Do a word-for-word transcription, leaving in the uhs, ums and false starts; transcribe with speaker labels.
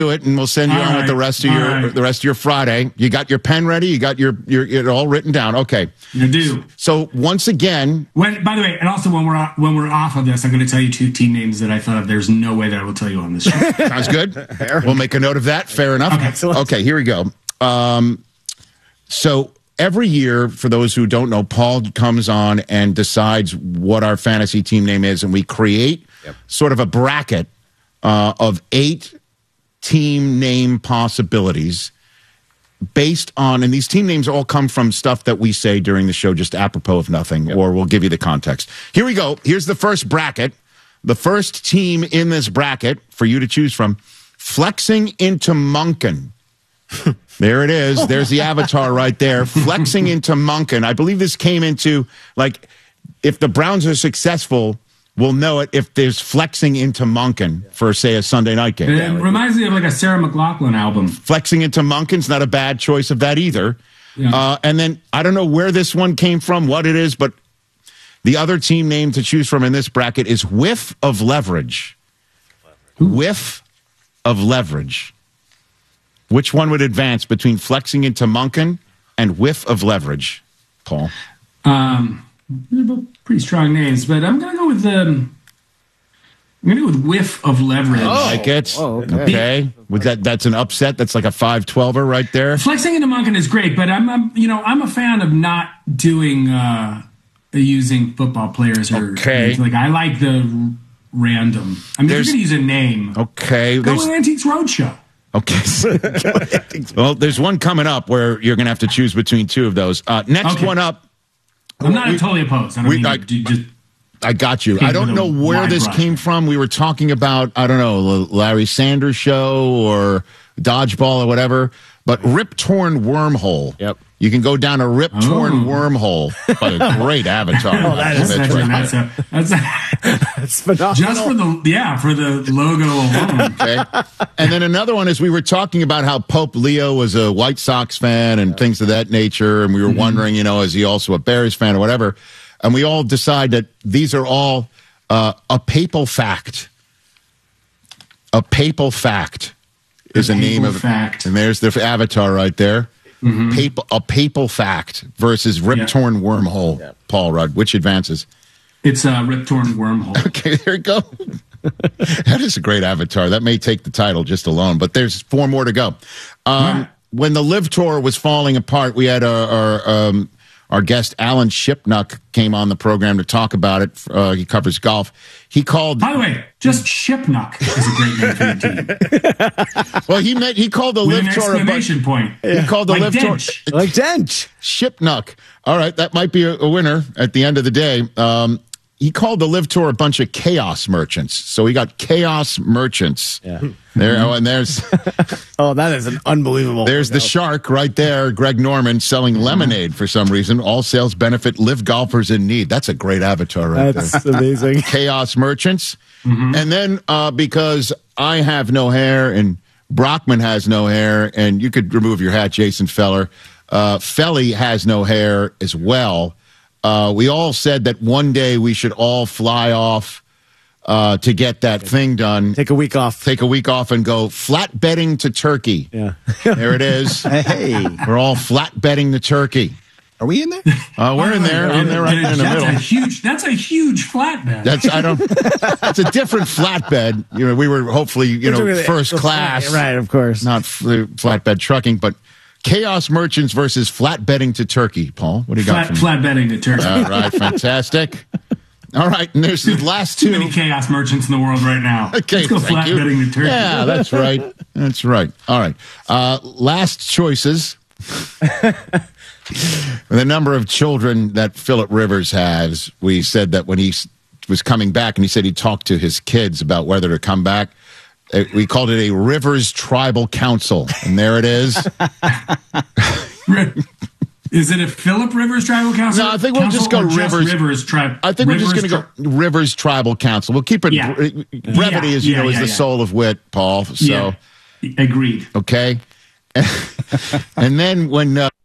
Speaker 1: it, and we'll send you
Speaker 2: all
Speaker 1: on
Speaker 2: right.
Speaker 1: with the rest of
Speaker 2: all
Speaker 1: your
Speaker 2: right.
Speaker 1: the rest of your Friday. You got your pen ready? You got your your it all written down? Okay.
Speaker 2: I do.
Speaker 1: So once again,
Speaker 2: when by the way, and also when we're off, when we're off of this, I'm going to tell you two team names that I thought of. There's no way that I will tell you on this show.
Speaker 1: Sounds good. We'll make a note of that. Fair enough.
Speaker 2: Okay,
Speaker 1: okay here we go. Um, so every year, for those who don't know, Paul comes on and decides what our fantasy team name is, and we create yep. sort of a bracket uh, of eight team name possibilities based on, and these team names all come from stuff that we say during the show, just apropos of nothing, yep. or we'll give you the context. Here we go. Here's the first bracket. The first team in this bracket for you to choose from, Flexing into Monken. There it is. There's the avatar right there. Flexing into Monken. I believe this came into, like, if the Browns are successful, we'll know it if there's flexing into Monken for, say, a Sunday night game.
Speaker 2: It reminds me of like a Sarah McLachlan album.
Speaker 1: Flexing into Monken's not a bad choice of that either. Yeah. Uh, and then I don't know where this one came from, what it is, but the other team name to choose from in this bracket is Whiff of Leverage. Ooh. Whiff of Leverage. Which one would advance between Flexing into Monken and Whiff of Leverage, Paul?
Speaker 2: Um, they're both pretty strong names, but I'm going to go with um, I'm going to go with Whiff of Leverage.
Speaker 1: Oh, I like it. Oh, okay. okay. With that, that's an upset. That's like a five twelver right there.
Speaker 2: Flexing into Monken is great, but I'm, I'm you know I'm a fan of not doing uh, using football players or
Speaker 1: okay.
Speaker 2: like I like the random. I mean, there's, you're going to use a name.
Speaker 1: Okay.
Speaker 2: Go with Antiques Roadshow.
Speaker 1: Okay. Well, there's one coming up where you're going to have to choose between two of those. Uh, next
Speaker 2: okay.
Speaker 1: one up.
Speaker 2: I'm not we, totally opposed. I don't we, mean
Speaker 1: I,
Speaker 2: to, just
Speaker 1: I got you. I don't know where this brush. came from. We were talking about, I don't know, Larry Sanders Show or Dodgeball or whatever, but Rip Torn Wormhole.
Speaker 3: Yep.
Speaker 1: You can go down a Rip Torn
Speaker 2: oh.
Speaker 1: Wormhole. But a great avatar.
Speaker 2: Oh, that is that's, right that's, a, that's, a,
Speaker 3: that's phenomenal.
Speaker 2: Just for the, yeah, for the logo alone.
Speaker 1: Okay. And then another one is we were talking about how Pope Leo was a White Sox fan and yeah. things of that nature. And we were mm-hmm. wondering, you know, is he also a Bears fan or whatever? And we all decide that these are all uh, a papal fact. A papal fact is the name of
Speaker 2: fact.
Speaker 1: And there's the avatar right there. Mm-hmm. Papal, a papal fact versus Rip Torn yeah. Wormhole. Yeah. Paul Rudd, which advances?
Speaker 2: It's a Rip Torn Wormhole.
Speaker 1: Okay, there you go. That is a great avatar. That may take the title just alone, but there's four more to go. Um, right. When the Live Tour was falling apart, we had our our, um, our guest Alan Shipnuck came on the program to talk about it. Uh, he covers golf. He called.
Speaker 2: By the way, just Shipnuck is a great name for the
Speaker 1: team. Well, he meant he called the
Speaker 2: With
Speaker 1: Live Tour.
Speaker 2: An exclamation a point.
Speaker 1: He called the
Speaker 2: like
Speaker 1: Live
Speaker 2: Dench.
Speaker 1: Tour
Speaker 3: like Dench.
Speaker 1: Shipnuck. All right, that might be a, a winner at the end of the day. Um, he called the Live Tour a bunch of chaos merchants. So he got chaos merchants.
Speaker 3: Yeah.
Speaker 1: There, oh, and there's
Speaker 3: oh, that is an unbelievable.
Speaker 1: There's the shark right there, Greg Norman selling lemonade for some reason. All sales benefit Live golfers in need. That's a great avatar right
Speaker 3: That's
Speaker 1: there.
Speaker 3: That's amazing.
Speaker 1: Chaos merchants.
Speaker 2: Mm-hmm.
Speaker 1: And then uh, because I have no hair and Brockman has no hair, and you could remove your hat, Jason Feller. Uh, Felly has no hair as well. Uh, we all said that one day we should all fly off uh, to get that thing done.
Speaker 3: Take a week off.
Speaker 1: Take a week off and go flatbedding to Turkey.
Speaker 3: Yeah.
Speaker 1: There it is.
Speaker 3: Hey.
Speaker 1: We're all flatbedding to Turkey.
Speaker 3: Are we in there?
Speaker 1: Uh, we're in there. I'm there right in the
Speaker 2: that's
Speaker 1: middle.
Speaker 2: A huge, that's a huge flatbed.
Speaker 1: That's I don't. It's a different flatbed. You know, we were hopefully you know first class,
Speaker 3: right? Of course,
Speaker 1: not flatbed trucking, but chaos merchants versus flatbedding to Turkey. Paul, what do you got?
Speaker 2: Flat, flatbedding to Turkey.
Speaker 1: All right, fantastic. All right, and there's the last two.
Speaker 2: Too many chaos merchants in the world right now.
Speaker 1: Okay,
Speaker 2: let's go flatbedding to Turkey.
Speaker 1: Yeah, that's right. That's right. All right, uh, last choices. The number of children that Philip Rivers has, we said that when he was coming back, and he said he talked to his kids about whether to come back. We called it a Rivers Tribal Council, and there it is.
Speaker 2: Is it a Philip Rivers Tribal Council?
Speaker 1: No, I think we'll
Speaker 2: Council
Speaker 1: just go
Speaker 2: just
Speaker 1: Rivers.
Speaker 2: Rivers Tri-
Speaker 1: I think
Speaker 2: Rivers
Speaker 1: we're just going to go Rivers Tribal Council. We'll keep it.
Speaker 2: Yeah.
Speaker 1: Brevity,
Speaker 2: yeah,
Speaker 1: as you
Speaker 2: yeah,
Speaker 1: know,
Speaker 2: yeah,
Speaker 1: is the
Speaker 2: yeah.
Speaker 1: soul of wit, Paul. So,
Speaker 2: yeah. Agreed.
Speaker 1: Okay. And then when. Uh,